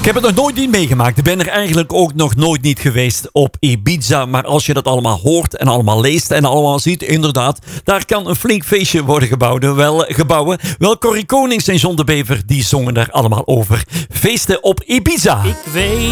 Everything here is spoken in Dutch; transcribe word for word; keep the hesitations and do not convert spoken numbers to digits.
Ik heb het nog nooit niet meegemaakt. Ik ben er eigenlijk ook nog nooit niet geweest op Ibiza. Maar als je dat allemaal hoort en allemaal leest en allemaal ziet, inderdaad, daar kan een flink feestje worden gebouwd. Wel, gebouwen. Wel, Corrie Konings en John de Bever, die zongen daar allemaal over. Feesten op Ibiza. Ik weet